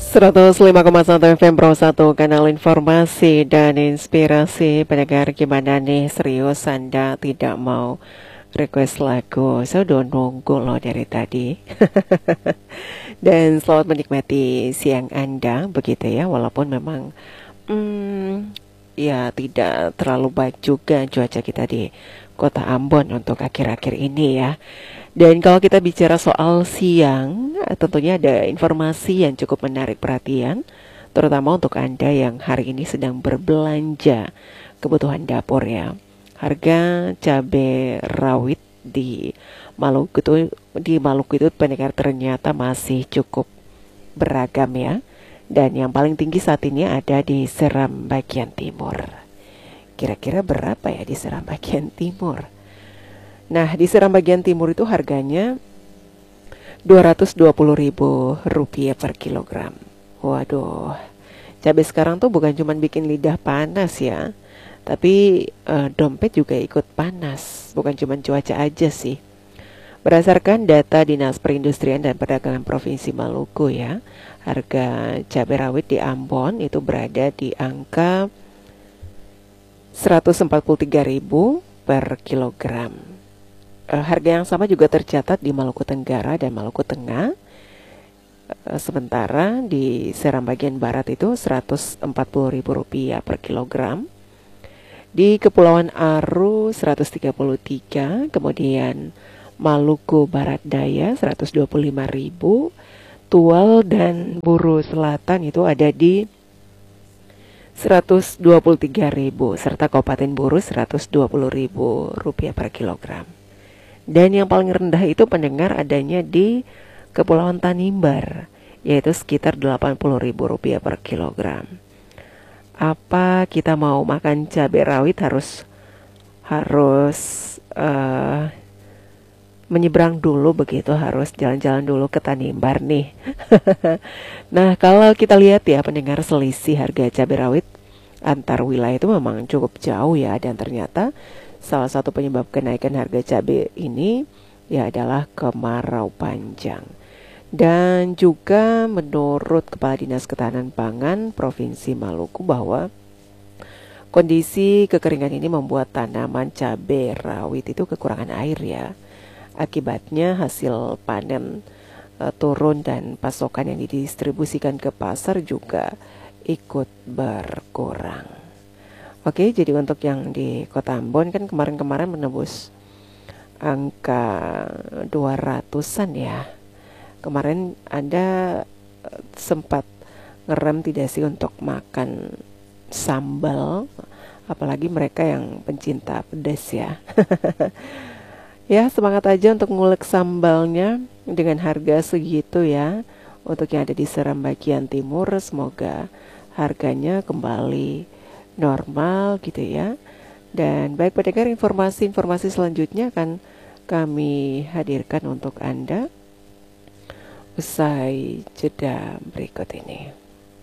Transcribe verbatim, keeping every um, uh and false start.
seratus lima koma satu F M Pro satu, kanal informasi dan inspirasi. Pendengar, gimana nih, serius Anda tidak mau request lagu? Saya udah nunggu loh dari tadi. Dan selamat menikmati siang Anda, begitu ya. Walaupun memang hmm, ya tidak terlalu baik juga cuaca kita di kota Ambon untuk akhir-akhir ini ya. Dan kalau kita bicara soal siang, tentunya ada informasi yang cukup menarik perhatian, terutama untuk Anda yang hari ini sedang berbelanja kebutuhan dapur ya. Harga cabai rawit di Maluku itu, di Maluku itu pendengar ternyata masih cukup beragam ya. Dan yang paling tinggi saat ini ada di Seram bagian timur. Kira-kira berapa ya di Seram bagian timur? Nah, di Seram bagian timur itu harganya dua ratus dua puluh ribu rupiah per kilogram. Waduh, cabai sekarang tuh bukan cuma bikin lidah panas ya, tapi eh, dompet juga ikut panas. Bukan cuma cuaca aja sih. Berdasarkan data Dinas Perindustrian dan Perdagangan Provinsi Maluku ya, harga cabai rawit di Ambon itu berada di angka seratus empat puluh tiga ribu per kilogram. Uh, harga yang sama juga tercatat di Maluku Tenggara dan Maluku Tengah. Uh, sementara di Seram bagian barat itu seratus empat puluh ribu rupiah per kilogram. Di Kepulauan Aru seratus tiga puluh tiga, kemudian Maluku Barat Daya seratus dua puluh lima ribu, Tual dan Buru Selatan itu ada di seratus dua puluh tiga ribu, serta Kabupaten Buru seratus dua puluh ribu rupiah per kilogram. Dan yang paling rendah itu pendengar adanya di Kepulauan Tanimbar, yaitu sekitar delapan puluh ribu rupiah per kilogram. Apa kita mau makan cabai rawit harus harus uh, menyeberang dulu begitu, harus jalan-jalan dulu ke Tanimbar nih. Nah, kalau kita lihat ya pendengar, selisih harga cabai rawit antar wilayah itu memang cukup jauh ya, dan ternyata salah satu penyebab kenaikan harga cabai ini ya adalah kemarau panjang. Dan juga menurut Kepala Dinas Ketahanan Pangan Provinsi Maluku bahwa kondisi kekeringan ini membuat tanaman cabai rawit itu kekurangan air ya. Akibatnya hasil panen uh, turun dan pasokan yang didistribusikan ke pasar juga ikut berkurang. Oke, jadi untuk yang di Kota Ambon kan kemarin-kemarin menembus angka dua ratusan ya. Kemarin Anda sempat ngerem tidak sih untuk makan sambal, apalagi mereka yang pencinta pedas ya. Ya, semangat aja untuk ngulek sambalnya dengan harga segitu ya. Untuk yang ada di Seram bagian timur, semoga harganya kembali normal gitu ya. Dan baik pendengar, informasi-informasi selanjutnya akan kami hadirkan untuk Anda usai jeda berikut ini.